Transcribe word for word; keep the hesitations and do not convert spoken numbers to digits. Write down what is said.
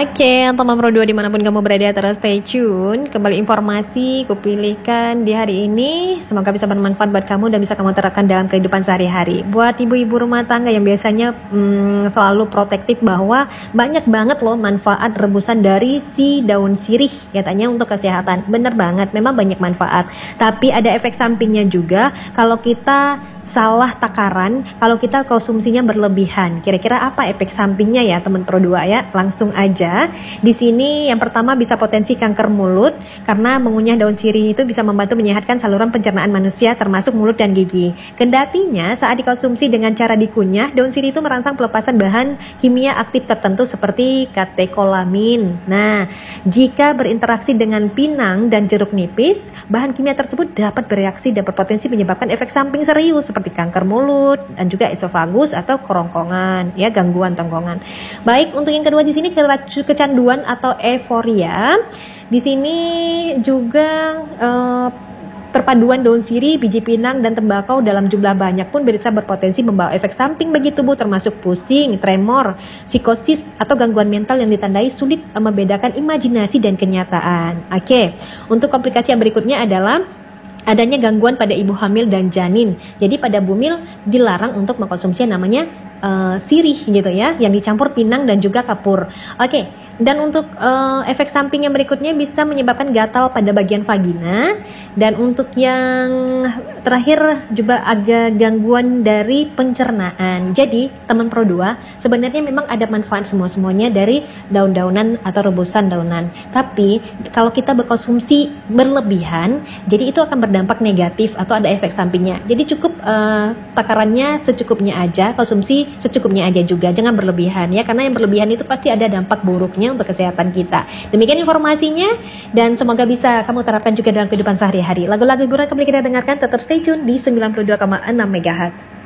Oke, untuk Mam Pro dua dimanapun kamu berada terus stay tune. Kembali informasi kupilihkan di hari ini, semoga bisa bermanfaat buat kamu dan bisa kamu terapkan dalam kehidupan sehari-hari. Buat ibu-ibu rumah tangga yang biasanya hmm, selalu protektif bahwa banyak banget loh manfaat rebusan dari si daun sirih katanya untuk kesehatan. Bener banget, memang banyak manfaat. Tapi ada efek sampingnya juga kalau kita salah takaran, kalau kita konsumsinya berlebihan. Kira-kira apa efek sampingnya ya teman Pro dua ya? Langsung aja. Di sini yang pertama bisa potensi kanker mulut karena mengunyah daun sirih itu bisa membantu menyehatkan saluran pencernaan manusia termasuk mulut dan gigi. Kendatinya saat dikonsumsi dengan cara dikunyah, daun sirih itu merangsang pelepasan bahan kimia aktif tertentu seperti katekolamin. Nah, jika berinteraksi dengan pinang dan jeruk nipis, bahan kimia tersebut dapat bereaksi dan berpotensi menyebabkan efek samping serius seperti kanker mulut dan juga esofagus atau kerongkongan, ya gangguan tongkongan. Baik, untuk yang kedua di sini kecanduan atau euforia. Di sini juga eh, perpaduan daun sirih, biji pinang, dan tembakau dalam jumlah banyak pun bisa berpotensi membawa efek samping bagi tubuh termasuk pusing, tremor, psikosis, atau gangguan mental yang ditandai sulit membedakan imajinasi dan kenyataan. Oke, untuk komplikasi yang berikutnya adalah adanya gangguan pada ibu hamil dan janin. Jadi pada bumil dilarang untuk mengkonsumsi yang namanya uh, sirih gitu ya, yang dicampur pinang dan juga kapur. Oke, dan untuk uh, efek samping yang berikutnya bisa menyebabkan gatal pada bagian vagina. Dan untuk yang terakhir juga agak gangguan dari pencernaan. Jadi teman Pro dua, sebenarnya memang ada manfaat semua-semuanya dari daun-daunan atau rebusan daunan. Tapi kalau kita berkonsumsi berlebihan, jadi itu akan berdampak negatif atau ada efek sampingnya. Jadi cukup uh, takarannya secukupnya aja, konsumsi secukupnya aja juga, jangan berlebihan ya, karena yang berlebihan itu pasti ada dampak buruknya untuk kesehatan kita. Demikian informasinya dan semoga bisa kamu terapkan juga dalam kehidupan sehari-hari. Lagu-lagu hiburan kembali kita dengarkan, tetap stay tune di sembilan puluh dua koma enam megahertz.